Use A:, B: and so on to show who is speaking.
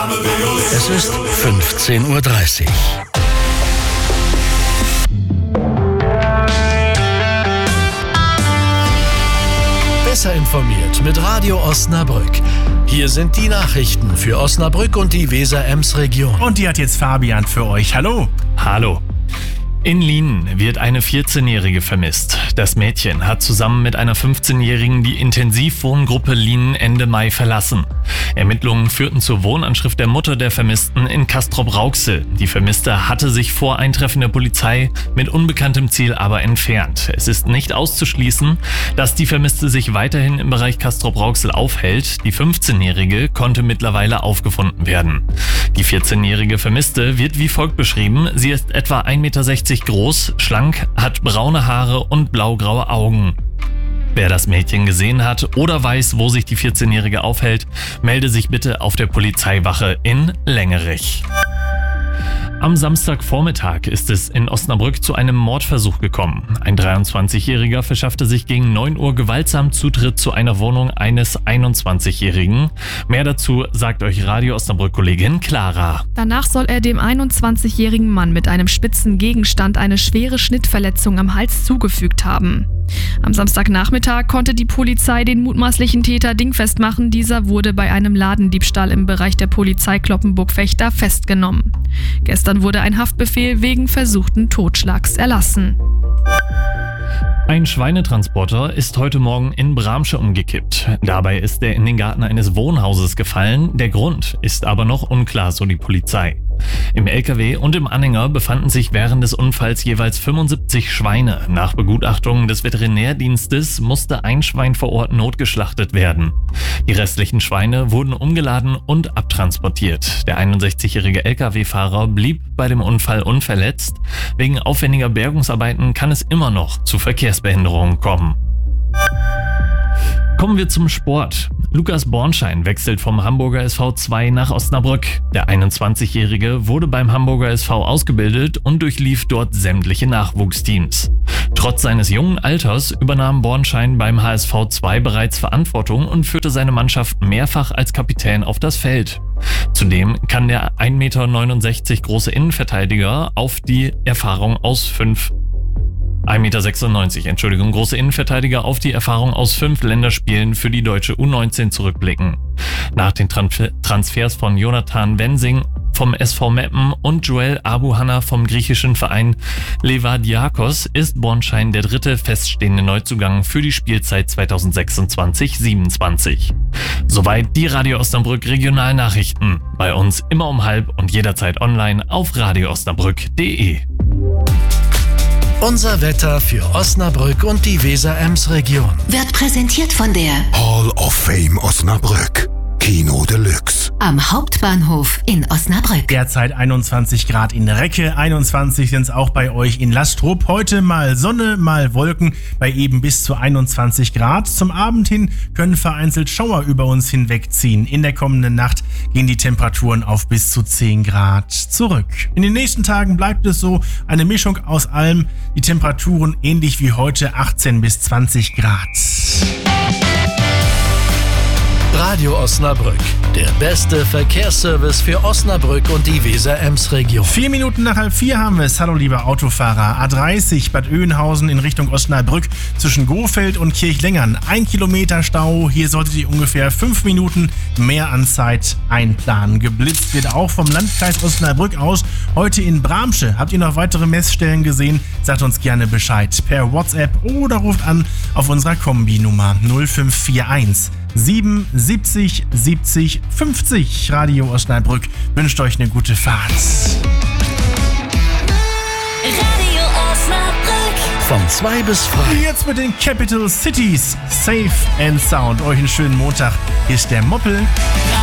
A: Es ist 15:30 Uhr. Besser informiert mit Radio Osnabrück. Hier sind die Nachrichten für Osnabrück und die Weser-Ems-Region.
B: Und die hat jetzt Fabian für euch. Hallo.
C: Hallo. In Lienen wird eine 14-Jährige vermisst. Das Mädchen hat zusammen mit einer 15-Jährigen die Intensivwohngruppe Lienen Ende Mai verlassen. Ermittlungen führten zur Wohnanschrift der Mutter der Vermissten in Castrop-Rauxel. Die Vermisste hatte sich vor Eintreffen der Polizei mit unbekanntem Ziel aber entfernt. Es ist nicht auszuschließen, dass die Vermisste sich weiterhin im Bereich Castrop-Rauxel aufhält. Die 15-Jährige konnte mittlerweile aufgefunden werden. Die 14-jährige Vermisste wird wie folgt beschrieben. Sie ist etwa 1,60 Meter groß, schlank, hat braune Haare und blaugraue Augen. Wer das Mädchen gesehen hat oder weiß, wo sich die 14-Jährige aufhält, melde sich bitte auf der Polizeiwache in Längerich. Am Samstagvormittag ist es in Osnabrück zu einem Mordversuch gekommen. Ein 23-Jähriger verschaffte sich gegen 9 Uhr gewaltsam Zutritt zu einer Wohnung eines 21-Jährigen. Mehr dazu sagt euch Radio Osnabrück-Kollegin Clara.
D: Danach soll er dem 21-jährigen Mann mit einem spitzen Gegenstand eine schwere Schnittverletzung am Hals zugefügt haben. Am Samstagnachmittag konnte die Polizei den mutmaßlichen Täter dingfest machen. Dieser wurde bei einem Ladendiebstahl im Bereich der Polizei Cloppenburg-Vechta festgenommen. Gestern wurde ein Haftbefehl wegen versuchten Totschlags erlassen.
C: Ein Schweinetransporter ist heute Morgen in Bramsche umgekippt. Dabei ist er in den Garten eines Wohnhauses gefallen. Der Grund ist aber noch unklar, so die Polizei. Im LKW und im Anhänger befanden sich während des Unfalls jeweils 75 Schweine. Nach Begutachtung des Veterinärdienstes musste ein Schwein vor Ort notgeschlachtet werden. Die restlichen Schweine wurden umgeladen und abtransportiert. Der 61-jährige LKW-Fahrer blieb bei dem Unfall unverletzt. Wegen aufwendiger Bergungsarbeiten kann es immer noch zu Verkehrsbehinderungen kommen. Kommen wir zum Sport. Lukas Bornschein wechselt vom Hamburger SV 2 nach Osnabrück. Der 21-Jährige wurde beim Hamburger SV ausgebildet und durchlief dort sämtliche Nachwuchsteams. Trotz seines jungen Alters übernahm Bornschein beim HSV 2 bereits Verantwortung und führte seine Mannschaft mehrfach als Kapitän auf das Feld. Zudem kann der 1,69 Meter große Innenverteidiger auf die Erfahrung aus 1,96 Meter, große Innenverteidiger auf die Erfahrung aus 5 Länderspielen für die deutsche U19 zurückblicken. Nach den Transfers von Jonathan Wensing vom SV Meppen und Joel Abuhanna vom griechischen Verein Levadiakos ist Bornschein der dritte feststehende Neuzugang für die Spielzeit 2026/27. Soweit die Radio Osnabrück Regionalnachrichten. Bei uns immer um 12:30 und jederzeit online auf radioosnabrück.de.
A: Unser Wetter für Osnabrück und die Weser-Ems-Region
E: Wird präsentiert von der
F: Hall of Fame Osnabrück. Kino Deluxe.
E: am Hauptbahnhof in Osnabrück.
B: Derzeit 21 Grad in Recke, 21 sind es auch bei euch in Lastrup. Heute mal Sonne, mal Wolken bei eben bis zu 21 Grad. Zum Abend hin können vereinzelt Schauer über uns hinwegziehen. In der kommenden Nacht gehen die Temperaturen auf bis zu 10 Grad zurück. In den nächsten Tagen bleibt es so eine Mischung aus allem. Die Temperaturen ähnlich wie heute 18 bis 20 Grad.
A: Radio Osnabrück, der beste Verkehrsservice für Osnabrück und die Weser-Ems-Region.
B: 4 Minuten nach 3:30 haben wir es. Hallo lieber Autofahrer. A30 Bad Oeynhausen in Richtung Osnabrück zwischen Gohfeld und Kirchlengern. 1 Kilometer Stau. Hier solltet ihr ungefähr 5 Minuten mehr an Zeit einplanen. Geblitzt wird auch vom Landkreis Osnabrück aus. Heute in Bramsche. Habt ihr noch weitere Messstellen gesehen? Sagt uns gerne Bescheid per WhatsApp oder ruft an auf unserer Kombi-Nummer 0541 77 70 50. Radio Osnabrück wünscht euch eine gute Fahrt.
E: Radio Osnabrück.
A: Von 2 bis 3.
B: Jetzt mit den Capital Cities. Safe and Sound. Euch einen schönen Montag. Hier ist der Moppel.